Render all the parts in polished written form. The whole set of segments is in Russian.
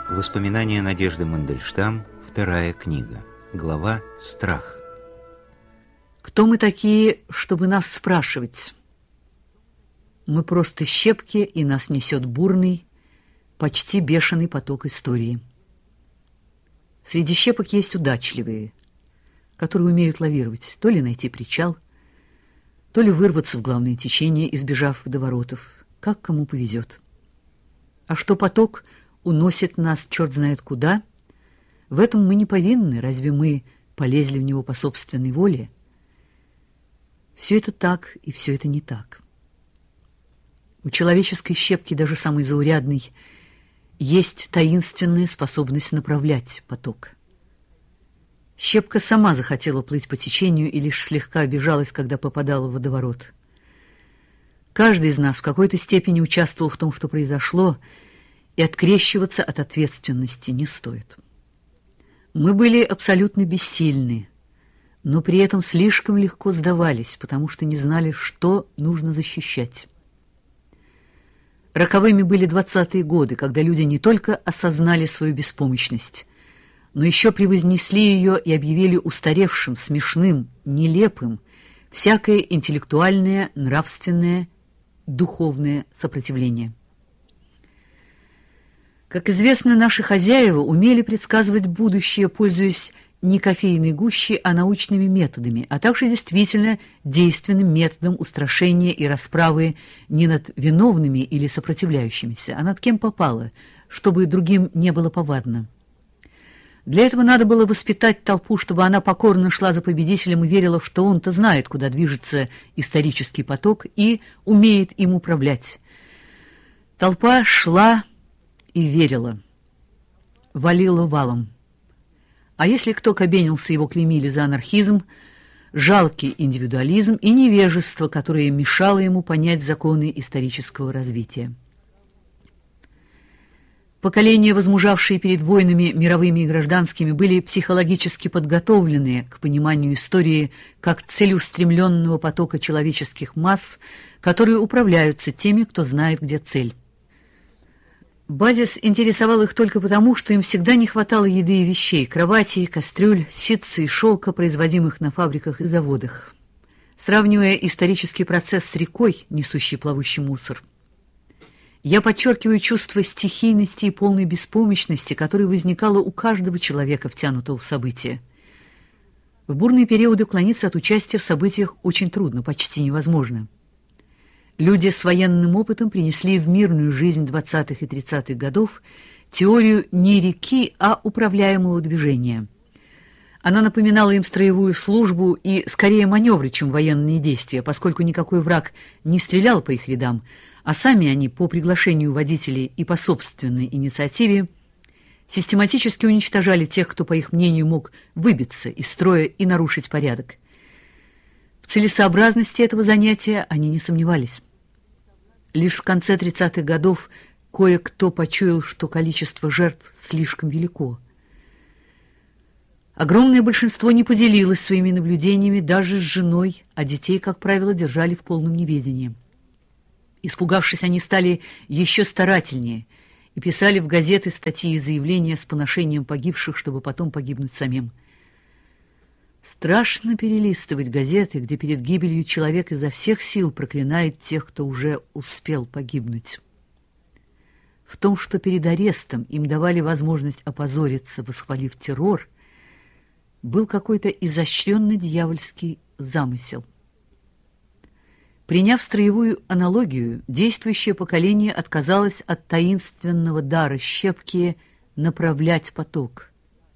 Воспоминания Надежды Мандельштам, вторая книга. Глава «Страх». Кто мы такие, чтобы нас спрашивать? Мы просто щепки, и нас несет бурный, почти бешеный поток истории. Среди щепок есть удачливые, которые умеют лавировать, то ли найти причал, то ли вырваться в главное течение, избежав водоворотов, как кому повезет. А что поток уносит нас черт знает куда, в этом мы не повинны, разве мы полезли в него по собственной воле? Все это так, и все это не так. У человеческой щепки, даже самой заурядной, есть таинственная способность направлять поток. Щепка сама захотела плыть по течению и лишь слегка обижалась, когда попадала в водоворот. Каждый из нас в какой-то степени участвовал в том, что произошло, и открещиваться от ответственности не стоит. Мы были абсолютно бессильны, но при этом слишком легко сдавались, потому что не знали, что нужно защищать. Роковыми были 20-е годы, когда люди не только осознали свою беспомощность, но еще превознесли ее и объявили устаревшим, смешным, нелепым всякое интеллектуальное, нравственное, духовное сопротивление. Как известно, наши хозяева умели предсказывать будущее, пользуясь не кофейной гущей, а научными методами, а также действительно действенным методом устрашения и расправы не над виновными или сопротивляющимися, а над кем попало, чтобы другим не было повадно. Для этого надо было воспитать толпу, чтобы она покорно шла за победителем и верила, что он-то знает, куда движется исторический поток и умеет им управлять. Толпа шла и верила, валила валом. А если кто кабенился, его клеймили за анархизм, жалкий индивидуализм и невежество, которое мешало ему понять законы исторического развития. Поколения, возмужавшие перед войнами мировыми и гражданскими, были психологически подготовлены к пониманию истории как целеустремленного потока человеческих масс, которые управляются теми, кто знает, где цель. Базис интересовал их только потому, что им всегда не хватало еды и вещей, кроватей, кастрюль, ситца и шелка, производимых на фабриках и заводах. Сравнивая исторический процесс с рекой, несущей плавущий мусор, я подчеркиваю чувство стихийности и полной беспомощности, которое возникало у каждого человека, втянутого в события. В бурные периоды уклониться от участия в событиях очень трудно, почти невозможно. Люди с военным опытом принесли в мирную жизнь 20-х и 30-х годов теорию не реки, а управляемого движения. Она напоминала им строевую службу и скорее маневры, чем военные действия, поскольку никакой враг не стрелял по их рядам, а сами они по приглашению водителей и по собственной инициативе систематически уничтожали тех, кто, по их мнению, мог выбиться из строя и нарушить порядок. В целесообразности этого занятия они не сомневались. Лишь в конце 30-х годов кое-кто почуял, что количество жертв слишком велико. Огромное большинство не поделилось своими наблюдениями даже с женой, а детей, как правило, держали в полном неведении. Испугавшись, они стали еще старательнее и писали в газеты статьи и заявления с поношением погибших, чтобы потом погибнуть самим. Страшно перелистывать газеты, где перед гибелью человек изо всех сил проклинает тех, кто уже успел погибнуть. В том, что перед арестом им давали возможность опозориться, восхвалив террор, был какой-то изощренный дьявольский замысел. Приняв строевую аналогию, действующее поколение отказалось от таинственного дара щепки направлять поток.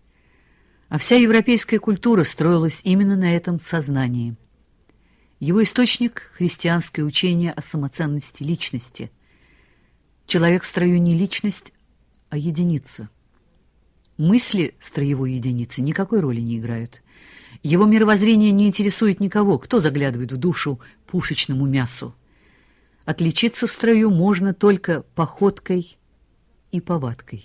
А вся европейская культура строилась именно на этом сознании. Его источник – христианское учение о самоценности личности. Человек в строю не личность, а единица. Мысли строевой единицы никакой роли не играют. Его мировоззрение не интересует никого, кто заглядывает в душу пушечному мясу. Отличиться в строю можно только походкой и повадкой.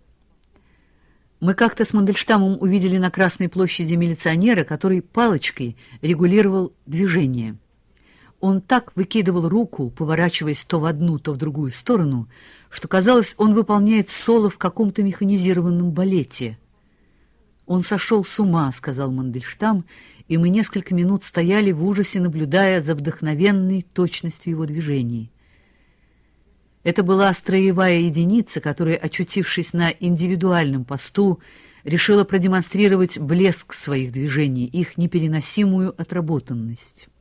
Мы как-то с Мандельштамом увидели на Красной площади милиционера, который палочкой регулировал движение. Он так выкидывал руку, поворачиваясь то в одну, то в другую сторону, что, казалось, он выполняет соло в каком-то механизированном балете. «Он сошел с ума», — сказал Мандельштам, и мы несколько минут стояли в ужасе, наблюдая за вдохновенной точностью его движений. Это была строевая единица, которая, очутившись на индивидуальном посту, решила продемонстрировать блеск своих движений, их непереносимую отработанность.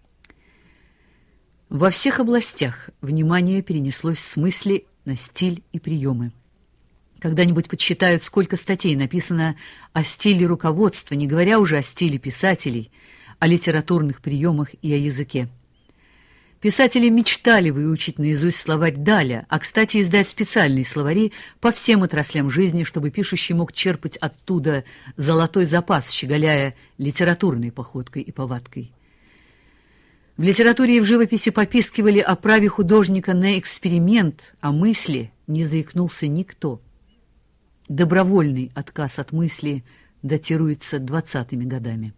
Во всех областях внимание перенеслось с мысли на стиль и приемы. Когда-нибудь подсчитают, сколько статей написано о стиле руководства, не говоря уже о стиле писателей, о литературных приемах и о языке. Писатели мечтали выучить наизусть словарь Даля, а, кстати, издать специальные словари по всем отраслям жизни, чтобы пишущий мог черпать оттуда золотой запас, щеголяя литературной походкой и повадкой. В литературе и в живописи попискивали о праве художника на эксперимент, о мысли не заикнулся никто. Добровольный отказ от мысли датируется 20-ми годами.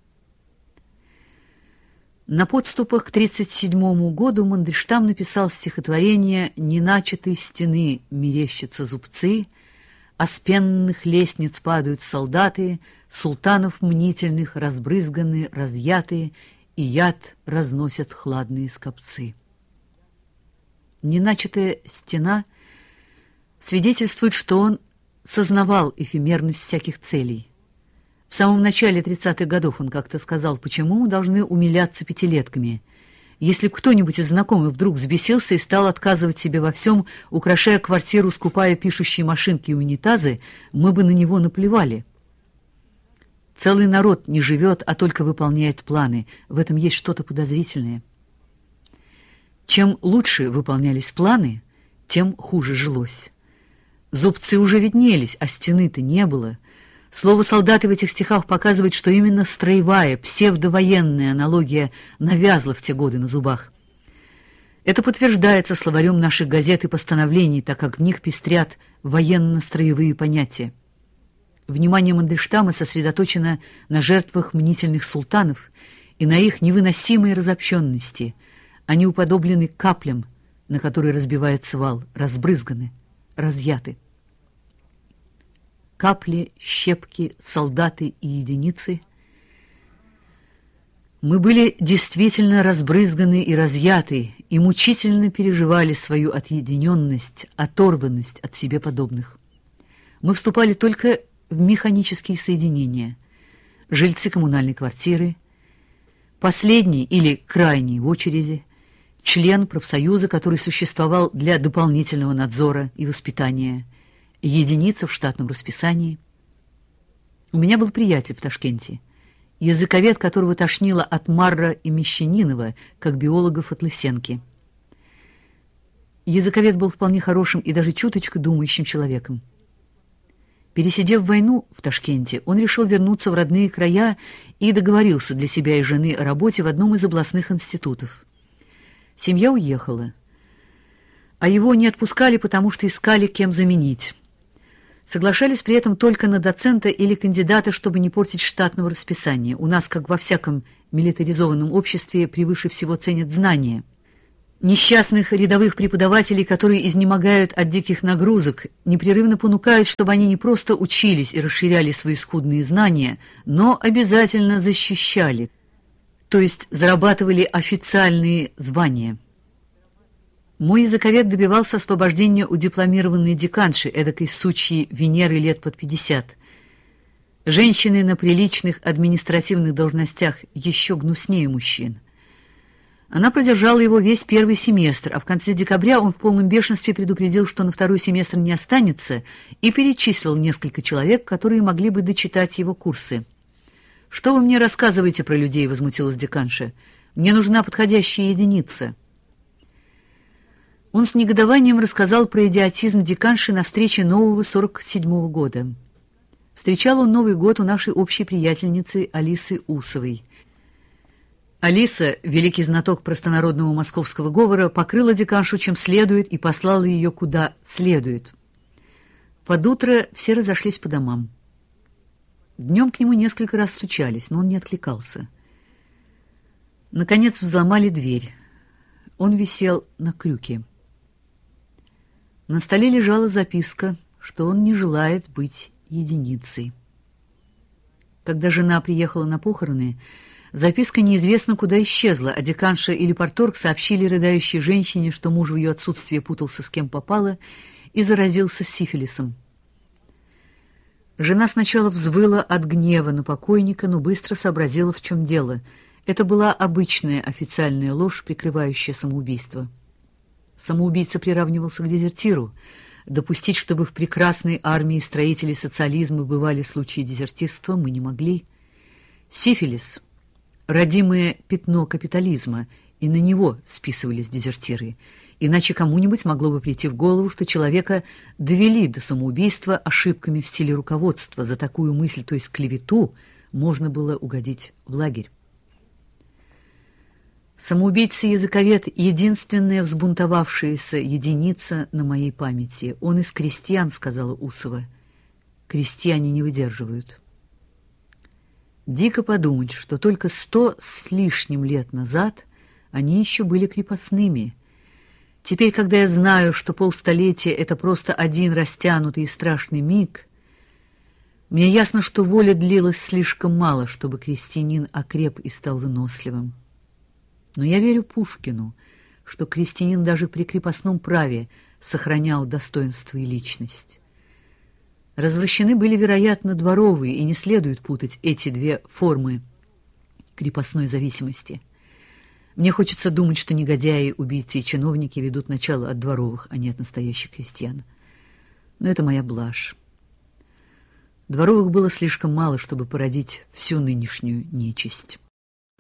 На подступах к 1937 году Мандельштам написал стихотворение «Неначатой стены мерещатся зубцы», «А с пенных лестниц падают солдаты, султанов мнительных разбрызганы, разъятые, и яд разносят хладные скопцы». Неначатая стена свидетельствует, что он сознавал эфемерность всяких целей. В самом начале 30-х годов он как-то сказал, почему мы должны умиляться пятилетками. Если б кто-нибудь из знакомых вдруг взбесился и стал отказывать себе во всем, украшая квартиру, скупая пишущие машинки и унитазы, мы бы на него наплевали. Целый народ не живет, а только выполняет планы. В этом есть что-то подозрительное. Чем лучше выполнялись планы, тем хуже жилось. Зубцы уже виднелись, а стены-то не было. Слово «солдаты» в этих стихах показывает, что именно строевая, псевдовоенная аналогия навязла в те годы на зубах. Это подтверждается словарем наших газет и постановлений, так как в них пестрят военно-строевые понятия. Внимание Мандельштама сосредоточено на жертвах мнительных султанов и на их невыносимой разобщенности. Они уподоблены каплям, на которые разбивается вал, разбрызганы, разъяты. Капли, щепки, солдаты и единицы. Мы были действительно разбрызганы и разъяты, и мучительно переживали свою отъединенность, оторванность от себе подобных. Мы вступали только в механические соединения. Жильцы коммунальной квартиры, последний или крайний в очереди, член профсоюза, который существовал для дополнительного надзора и воспитания, единица в штатном расписании. У меня был приятель в Ташкенте, языковед, которого тошнило от Марра и Мещанинова, как биологов от Лысенки. Языковед был вполне хорошим и даже чуточку думающим человеком. Пересидев войну в Ташкенте, он решил вернуться в родные края и договорился для себя и жены о работе в одном из областных институтов. Семья уехала, а его не отпускали, потому что искали, кем заменить. Соглашались при этом только на доцента или кандидата, чтобы не портить штатного расписания. У нас, как во всяком милитаризованном обществе, превыше всего ценят знания. Несчастных рядовых преподавателей, которые изнемогают от диких нагрузок, непрерывно понукают, чтобы они не просто учились и расширяли свои скудные знания, но обязательно защищали, то есть зарабатывали официальные звания. Мой языковед добивался освобождения у дипломированной деканши, эдакой сучьей Венеры лет под 50. Женщины на приличных административных должностях еще гнуснее мужчин. Она продержала его весь первый семестр, а в конце декабря он в полном бешенстве предупредил, что на второй семестр не останется, и перечислил несколько человек, которые могли бы дочитать его курсы. «Что вы мне рассказываете про людей?» — возмутилась деканша. «Мне нужна подходящая единица». Он с негодованием рассказал про идиотизм деканши на встрече нового 47-го года. Встречал он Новый год у нашей общей приятельницы Алисы Усовой. Алиса, великий знаток простонародного московского говора, покрыла деканшу чем следует и послала ее куда следует. Под утро все разошлись по домам. Днем к нему несколько раз стучались, но он не откликался. Наконец взломали дверь. Он висел на крюке. На столе лежала записка, что он не желает быть единицей. Когда жена приехала на похороны, записка неизвестно куда исчезла, а деканша или парторг сообщили рыдающей женщине, что муж в ее отсутствие путался с кем попало и заразился сифилисом. Жена сначала взвыла от гнева на покойника, но быстро сообразила, в чем дело. Это была обычная официальная ложь, прикрывающая самоубийство. Самоубийца приравнивался к дезертиру. Допустить, чтобы в прекрасной армии строителей социализма бывали случаи дезертирства, мы не могли. Сифилис — родимое пятно капитализма, и на него списывались дезертиры. Иначе кому-нибудь могло бы прийти в голову, что человека довели до самоубийства ошибками в стиле руководства. За такую мысль, то есть клевету, можно было угодить в лагерь. Самоубийца-языковед — единственная взбунтовавшаяся единица на моей памяти. Он из крестьян, сказала Усова. Крестьяне не выдерживают. Дико подумать, что только 100 с лишним лет назад они еще были крепостными. Теперь, когда я знаю, что полстолетия — это просто один растянутый и страшный миг, мне ясно, что воля длилась слишком мало, чтобы крестьянин окреп и стал выносливым. Но я верю Пушкину, что крестьянин даже при крепостном праве сохранял достоинство и личность. Развращены были, вероятно, дворовые, и не следует путать эти две формы крепостной зависимости. Мне хочется думать, что негодяи, убийцы и чиновники ведут начало от дворовых, а не от настоящих крестьян. Но это моя блажь. Дворовых было слишком мало, чтобы породить всю нынешнюю нечисть.